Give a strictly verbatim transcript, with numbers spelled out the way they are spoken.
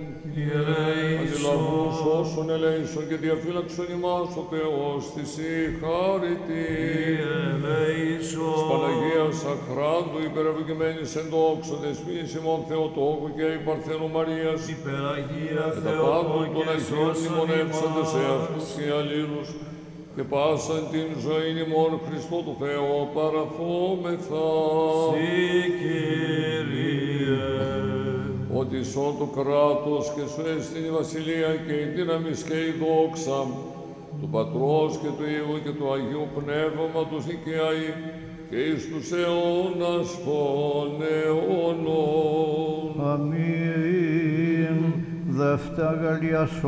Αντιλαβούς όσων ελέησον και διαφύλαξον ημάς ο Θεός της η χάρητη. Της Παναγίας Αχράντου υπερευλογημένης εν δόξο δεσποίνης ημών Θεοτόκου και η Παρθένου Μαρίας και τα πάντων των Αγίων μνημονεύσαντες εαυτούς και αλλήλους και πάσαν την ζωή ημών Χριστό του Θεό παραθόμεθα. Ότι σώ το κράτος και σου έστειν η βασιλεία και η δύναμις και η δόξα του Πατρός και του Υιού και του Αγίου Πνεύματος νικαίοι και εις τους αιώνας των αιώνων. Αμήν. Δευτέρα